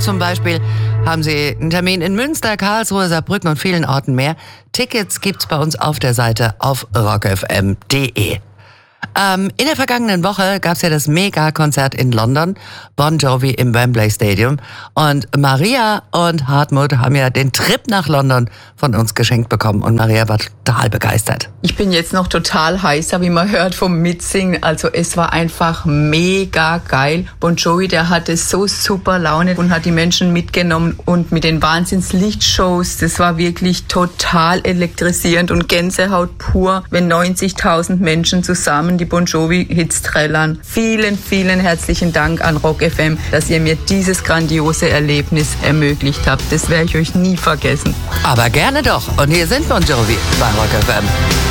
zum Beispiel haben Sie einen Termin in Münster, Karlsruhe, Saarbrücken und vielen Orten mehr. Tickets gibt's bei uns auf der Seite auf rockfm.de. In der vergangenen Woche gab's ja das Mega-Konzert in London, Bon Jovi im Wembley Stadium. Und Maria und Hartmut haben ja den Trip nach London von uns geschenkt bekommen. Und Maria war total begeistert. Ich bin jetzt noch total heißer, wie man hört, vom Mitsingen. Also es war einfach mega geil. Bon Jovi, der hatte so super Laune und hat die Menschen mitgenommen. Und mit den Wahnsinns-Lichtshows, das war wirklich total elektrisierend und Gänsehaut pur, wenn 90.000 Menschen zusammen die Bon Jovi-Hits trällern. Vielen, vielen herzlichen Dank an Rock FM, dass ihr mir dieses grandiose Erlebnis ermöglicht habt. Das werde ich euch nie vergessen. Aber gerne doch. Und hier sind Bon Jovi bei Rock FM.